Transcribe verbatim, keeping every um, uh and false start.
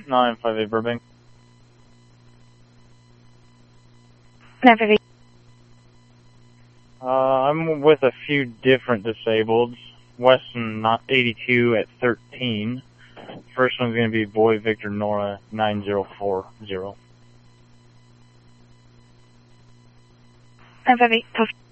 nine five eight Burbank. nine five eight. Uh, I'm with a few different disableds. Weston eighty-two at thirteen. First one's going to be Boy Victor Nora nine zero four zero. nine five eight.